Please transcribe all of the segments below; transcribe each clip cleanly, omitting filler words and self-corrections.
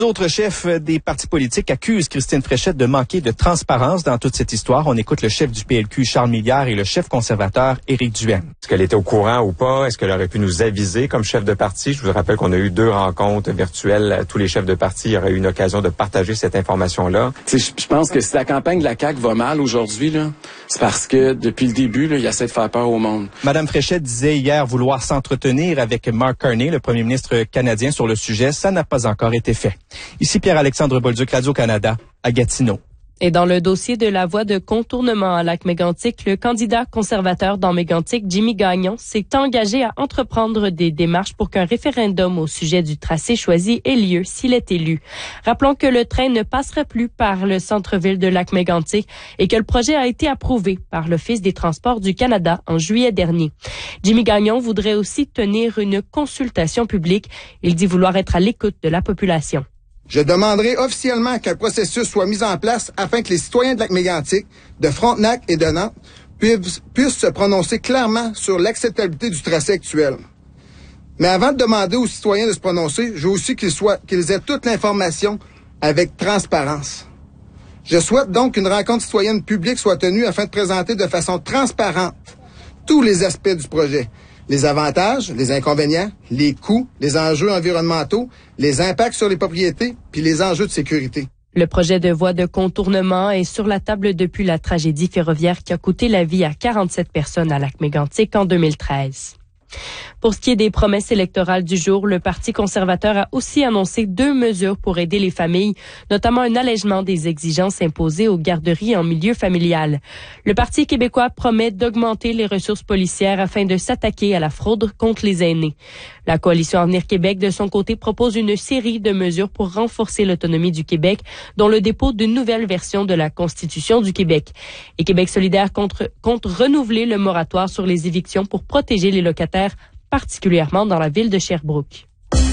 D'autres chefs des partis politiques accusent Christine Fréchette de manquer de transparence dans toute cette histoire. On écoute le chef du PLQ, Charles Milliard, et le chef conservateur, Éric Duhaime. Est-ce qu'elle était au courant ou pas? Est-ce qu'elle aurait pu nous aviser comme chef de parti? Je vous rappelle qu'on a eu 2 rencontres virtuelles. Tous les chefs de parti auraient eu une occasion de partager cette information-là. Je pense que si la campagne de la CAQ va mal aujourd'hui, là, c'est parce que depuis le début, là, il essaie de faire peur au monde. Madame Fréchette disait hier vouloir s'entretenir avec Mark Carney, le premier ministre canadien, sur le sujet. Ça n'a pas encore été fait. Ici Pierre-Alexandre Bolduc, Radio-Canada, à Gatineau. Et dans le dossier de la voie de contournement à Lac-Mégantic, le candidat conservateur dans Mégantic, Jimmy Gagnon, s'est engagé à entreprendre des démarches pour qu'un référendum au sujet du tracé choisi ait lieu s'il est élu. Rappelons que le train ne passerait plus par le centre-ville de Lac-Mégantic et que le projet a été approuvé par l'Office des Transports du Canada en juillet dernier. Jimmy Gagnon voudrait aussi tenir une consultation publique. Il dit vouloir être à l'écoute de la population. Je demanderai officiellement qu'un processus soit mis en place afin que les citoyens de Lac-Mégantic, de Frontenac et de Nantes puissent se prononcer clairement sur l'acceptabilité du tracé actuel. Mais avant de demander aux citoyens de se prononcer, je veux aussi qu'ils aient toute l'information avec transparence. Je souhaite donc qu'une rencontre citoyenne publique soit tenue afin de présenter de façon transparente tous les aspects du projet. Les avantages, les inconvénients, les coûts, les enjeux environnementaux, les impacts sur les propriétés, puis les enjeux de sécurité. Le projet de voie de contournement est sur la table depuis la tragédie ferroviaire qui a coûté la vie à 47 personnes à Lac-Mégantic en 2013. Pour ce qui est des promesses électorales du jour, le Parti conservateur a aussi annoncé 2 mesures pour aider les familles, notamment un allègement des exigences imposées aux garderies en milieu familial. Le Parti québécois promet d'augmenter les ressources policières afin de s'attaquer à la fraude contre les aînés. La Coalition Avenir Québec, de son côté, propose une série de mesures pour renforcer l'autonomie du Québec, dont le dépôt d'une nouvelle version de la Constitution du Québec. Et Québec solidaire compte renouveler le moratoire sur les évictions pour protéger les locataires, particulièrement dans la ville de Sherbrooke.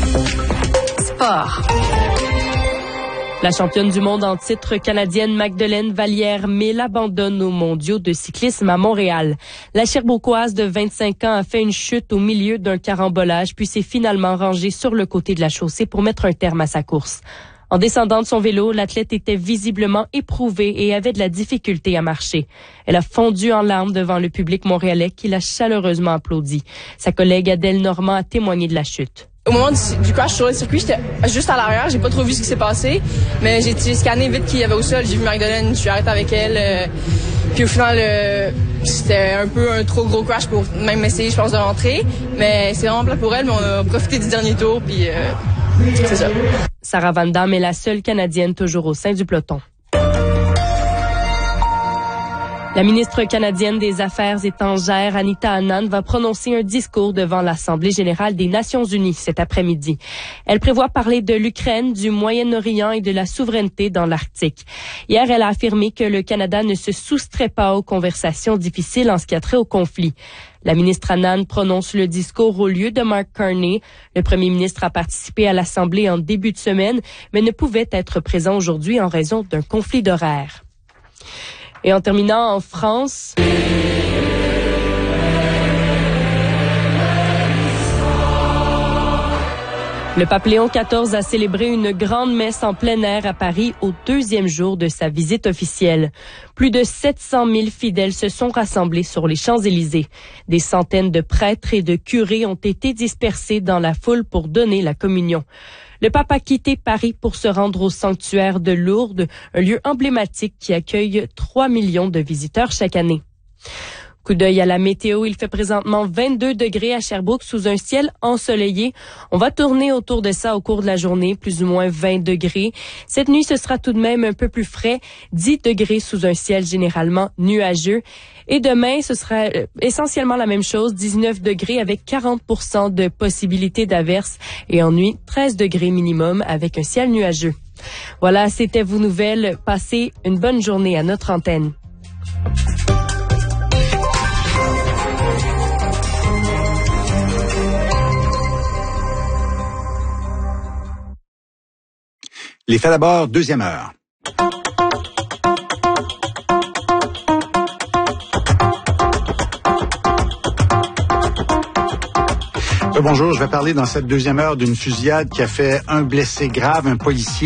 Sport. La championne du monde en titre canadienne Magdeleine Vallière-Mille abandonne aux mondiaux de cyclisme à Montréal. La Sherbrookoise de 25 ans a fait une chute au milieu d'un carambolage puis s'est finalement rangée sur le côté de la chaussée pour mettre un terme à sa course. En descendant de son vélo, l'athlète était visiblement éprouvée et avait de la difficulté à marcher. Elle a fondu en larmes devant le public montréalais qui l'a chaleureusement applaudi. Sa collègue Adèle Normand a témoigné de la chute. Au moment du crash sur le circuit, j'étais juste à l'arrière, j'ai pas trop vu ce qui s'est passé, mais j'ai scanné vite qu'il y avait au sol, j'ai vu Magdeleine, je suis arrêtée avec elle, puis au final, c'était un peu un trop gros crash pour même essayer, je pense, de rentrer, mais c'est vraiment plat pour elle, mais on a profité du dernier tour, puis c'est ça. Sarah Van Damme est la seule Canadienne toujours au sein du peloton. La ministre canadienne des Affaires étrangères, Anita Anand, va prononcer un discours devant l'Assemblée générale des Nations unies cet après-midi. Elle prévoit parler de l'Ukraine, du Moyen-Orient et de la souveraineté dans l'Arctique. Hier, elle a affirmé que le Canada ne se soustrait pas aux conversations difficiles en ce qui a trait au conflit. La ministre Anand prononce le discours au lieu de Mark Carney. Le premier ministre a participé à l'Assemblée en début de semaine, mais ne pouvait être présent aujourd'hui en raison d'un conflit d'horaire. Et en terminant, en France, le pape Léon XIV a célébré une grande messe en plein air à Paris au 2e jour de sa visite officielle. Plus de 700 000 fidèles se sont rassemblés sur les Champs-Élysées. Des centaines de prêtres et de curés ont été dispersés dans la foule pour donner la communion. Le pape a quitté Paris pour se rendre au sanctuaire de Lourdes, un lieu emblématique qui accueille 3 millions de visiteurs chaque année. Coup d'œil à la météo, il fait présentement 22 degrés à Sherbrooke sous un ciel ensoleillé. On va tourner autour de ça au cours de la journée, plus ou moins 20 degrés. Cette nuit, ce sera tout de même un peu plus frais, 10 degrés sous un ciel généralement nuageux. Et demain, ce sera essentiellement la même chose, 19 degrés avec 40% de possibilité d'averse. Et en nuit, 13 degrés minimum avec un ciel nuageux. Voilà, c'était vos nouvelles. Passez une bonne journée à notre antenne. Les faits d'abord, 2e heure. Bonjour, je vais parler dans cette 2e heure d'une fusillade qui a fait un blessé grave, un policier